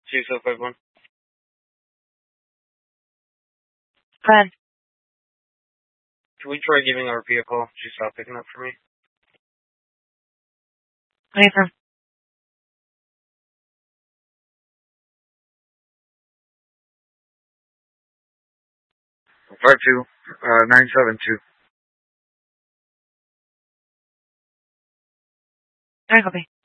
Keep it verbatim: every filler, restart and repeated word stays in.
two seven five one. Go ahead. Can we try giving our P a call? She stopped picking up for me. Where are you from? Five two uh nine seven two. Alright, copy.